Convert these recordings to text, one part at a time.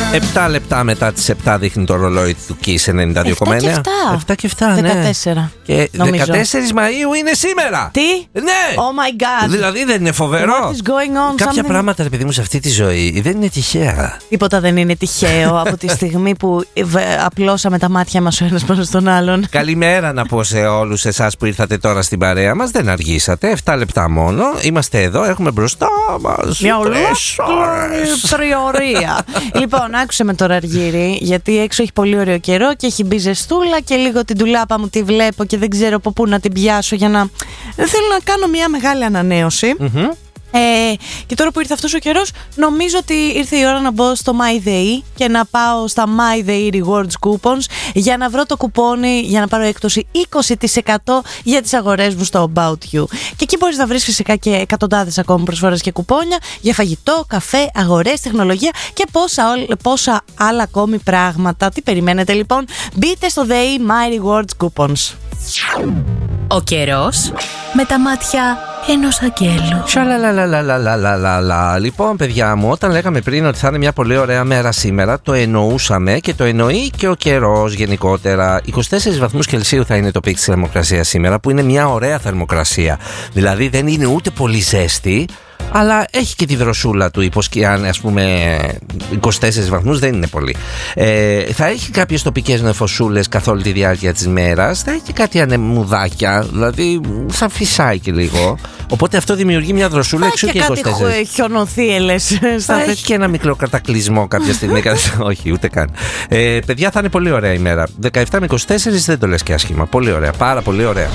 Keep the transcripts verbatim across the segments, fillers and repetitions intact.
επτά λεπτά μετά τις επτά δείχνει το ρολόι του Kiss ενενήντα δύο κόμμα εννέα. επτά και επτά, ναι. δεκατέσσερα. Και νομίζω. δεκατέσσερις Μαΐου είναι σήμερα. Τι? Ναι. Oh my god. Δηλαδή δεν είναι φοβερό? What is going on? Κάποια Something... πράγματα, ρε παιδί μου, σε αυτή τη ζωή δεν είναι τυχαία. Τίποτα δεν είναι τυχαίο από τη στιγμή που απλώσαμε τα μάτια μας ο ένας πάνω στον άλλον. Καλημέρα να πω σε όλους εσάς που ήρθατε τώρα στην παρέα μας. Δεν αργήσατε, επτά λεπτά μόνο. Είμαστε εδώ, έχουμε μπροστά μας μια ολόκληρη τριωρία. Λοιπόν, άκουσε με τώρα Αργύρι, γιατί έξω έχει πολύ ωραίο καιρό και έχει μπει ζεστούλα και λίγο την τουλάπα μου τη βλέπω και δεν ξέρω από πού να την πιάσω για να... Θέλω να κάνω μια μεγάλη ανανέωση. Mm-hmm. Ε, και τώρα που ήρθε αυτός ο καιρός, νομίζω ότι ήρθε η ώρα να μπω στο MyDay και να πάω στα MyDay Rewards Coupons για να βρω το κουπόνι για να πάρω έκπτωση είκοσι τοις εκατό για τις αγορές μου στο About You. Και εκεί μπορείς να βρεις φυσικά και εκατοντάδες ακόμη προσφορές και κουπόνια για φαγητό, καφέ, αγορές, τεχνολογία και πόσα, πόσα άλλα ακόμη πράγματα. Τι περιμένετε λοιπόν? Μπείτε στο Day My Rewards Coupons. Ο καιρός με τα μάτια ενός αγγέλου. Σαλαλαλαλαλαλαλαλα. Λοιπόν, παιδιά μου, όταν λέγαμε πριν ότι θα είναι μια πολύ ωραία μέρα σήμερα, το εννοούσαμε και το εννοεί και ο καιρός γενικότερα. είκοσι τέσσερις βαθμούς Κελσίου θα είναι το πικ της θερμοκρασίας σήμερα, που είναι μια ωραία θερμοκρασία. Δηλαδή δεν είναι ούτε πολύ ζέστη, αλλά έχει και τη δροσούλα του. Υποσκιάν, ας πούμε, είκοσι τέσσερις βαθμούς δεν είναι πολύ. Ε, θα έχει κάποιες τοπικές νεφωσούλες καθ' όλη τη διάρκεια της μέρας. Θα έχει και κάτι ανεμουδάκια, δηλαδή θα φυσάει και λίγο. Οπότε αυτό δημιουργεί μια δροσούλα εξού και είκοσι τέσσερις. Κάτι χιονοθύελες. Θα έχει και ένα μικρό κατακλυσμό κάποια στιγμή. Όχι, ούτε καν. Ε, παιδιά, θα είναι πολύ ωραία ημέρα. δεκαεπτά με είκοσι τέσσερα δεν το λες και άσχημα. Πολύ ωραία, πάρα πολύ ωραία.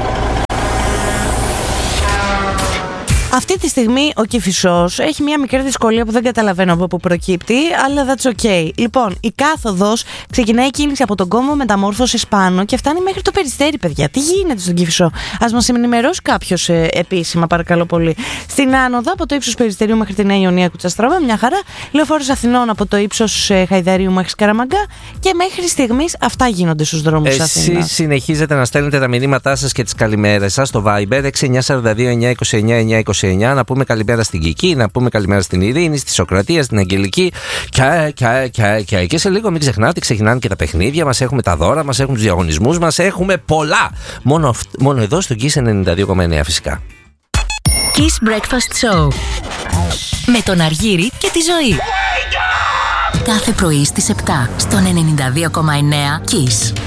Αυτή τη στιγμή ο Κηφισός έχει μια μικρή δυσκολία που δεν καταλαβαίνω από πού προκύπτει, αλλά that's okay. Λοιπόν, η κάθοδος ξεκινάει η κίνηση από τον κόμβο μεταμόρφωσης πάνω και φτάνει μέχρι το Περιστέρι, παιδιά. Τι γίνεται στον Κηφισό? Ας μας ενημερώσει κάποιος ε, επίσημα, παρακαλώ πολύ. Στην άνοδο από το ύψος Περιστερίου μέχρι τη Νέα Ιωνία Κουτσαστραβά, μια χαρά. Λεωφόρος Αθηνών από το ύψος ε, Χαϊδαρίου μέχρι Σκαραμαγκά. Και μέχρι στιγμής αυτά γίνονται στους δρόμους Αθήνας. Εσείς συνεχίζετε να στέλνετε τα μηνύματά σας και τις καλημέρες σας στο Viber έξι εννιά τέσσερα δύο εννιά είκοσι εννιά εννιά είκοσι εννιά. Να πούμε καλημέρα στην Κική, να πούμε καλημέρα στην Ειρήνη, στη Σοκρατία, στην Αγγελική. Και, και, και, και, και σε λίγο μην ξεχνάτε, ξεκινάνε και τα παιχνίδια μας. Έχουμε τα δώρα μας, έχουμε τους διαγωνισμούς μας, έχουμε πολλά. Μόνο, μόνο εδώ στο Kiss ενενήντα δύο κόμμα εννέα φυσικά. Kiss Breakfast Show με τον Αργύρη και τη Ζωή. Κάθε πρωί στις επτά στον ενενήντα δύο κόμμα εννέα Kiss.